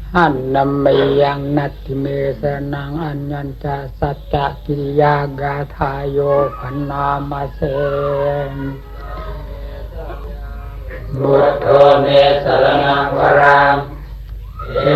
หันนำไม่ยังนัตติเมสนังอัญญัญจะสัจจะกิริยากาทายโยพันนามาเสบุตโธเมสรณังวรัง